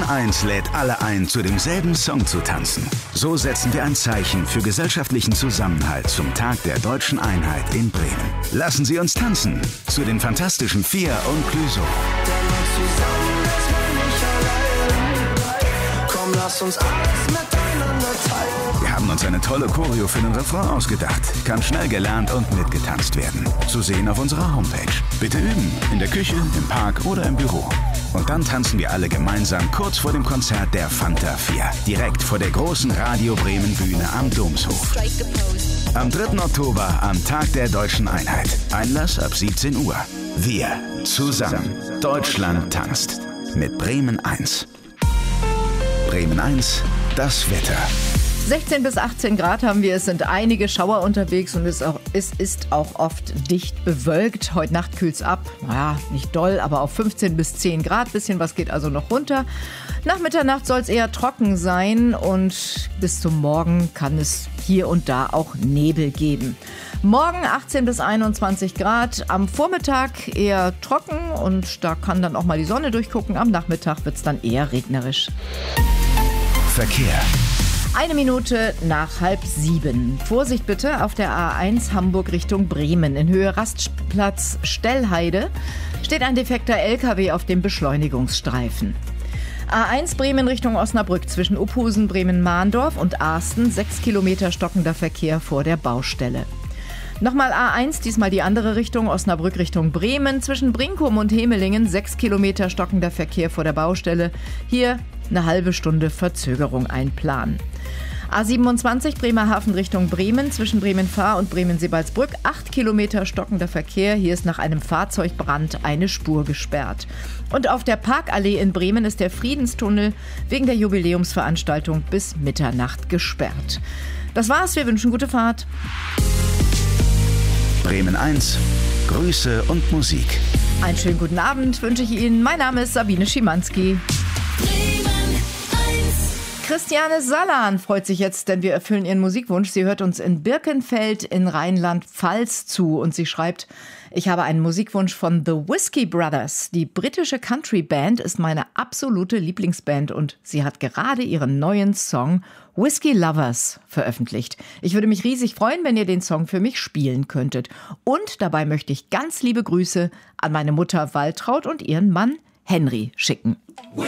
A1 lädt alle ein, zu demselben Song zu tanzen. So setzen wir ein Zeichen für gesellschaftlichen Zusammenhalt zum Tag der Deutschen Einheit in Bremen. Lassen Sie uns tanzen zu den Fantastischen Vier und Clüso. Komm, lass uns alles miteinander teilen. Wir haben uns eine tolle Choreo für den Refrain ausgedacht. Kann schnell gelernt und mitgetanzt werden. Zu sehen auf unserer Homepage. Bitte üben, in der Küche, im Park oder im Büro. Und dann tanzen wir alle gemeinsam kurz vor dem Konzert der Fanta 4. Direkt vor der großen Radio Bremen Bühne am Domshof. Am 3. Oktober, am Tag der Deutschen Einheit. Einlass ab 17 Uhr. Wir zusammen. Deutschland tanzt. Mit Bremen 1. Bremen 1, das Wetter. 16 bis 18 Grad haben wir, es sind einige Schauer unterwegs und es ist auch oft dicht bewölkt. Heute Nacht kühlt es ab, naja, nicht doll, aber auf 15 bis 10 Grad. Bisschen was geht also noch runter. Nach Mitternacht soll es eher trocken sein und bis zum Morgen kann es hier und da auch Nebel geben. Morgen 18 bis 21 Grad, am Vormittag eher trocken und da kann dann auch mal die Sonne durchgucken. Am Nachmittag wird es dann eher regnerisch. Verkehr. 1 Minute nach 6:30. Vorsicht bitte auf der A1 Hamburg Richtung Bremen. In Höhe Rastplatz Stellheide steht ein defekter LKW auf dem Beschleunigungsstreifen. A1 Bremen Richtung Osnabrück zwischen Uphusen, Bremen-Mahndorf und Arsten. 6 Kilometer stockender Verkehr vor der Baustelle. Nochmal A1, diesmal die andere Richtung, Osnabrück Richtung Bremen. Zwischen Brinkum und Hemelingen 6 Kilometer stockender Verkehr vor der Baustelle. Hier eine halbe Stunde Verzögerung einplanen. A27 Bremerhaven Richtung Bremen, zwischen Bremen-Fahr und Bremen-Sebalsbrück 8 Kilometer stockender Verkehr. Hier ist nach einem Fahrzeugbrand eine Spur gesperrt. Und auf der Parkallee in Bremen ist der Friedenstunnel wegen der Jubiläumsveranstaltung bis Mitternacht gesperrt. Das war's, wir wünschen gute Fahrt. Bremen 1, Grüße und Musik. Einen schönen guten Abend wünsche ich Ihnen. Mein Name ist Sabine Schimanski. Christiane Salan freut sich jetzt, denn wir erfüllen ihren Musikwunsch. Sie hört uns in Birkenfeld in Rheinland-Pfalz zu und sie schreibt: Ich habe einen Musikwunsch von The Whiskey Brothers. Die britische Country-Band ist meine absolute Lieblingsband und sie hat gerade ihren neuen Song Whiskey Lovers veröffentlicht. Ich würde mich riesig freuen, wenn ihr den Song für mich spielen könntet. Und dabei möchte ich ganz liebe Grüße an meine Mutter Waltraud und ihren Mann Henry schicken.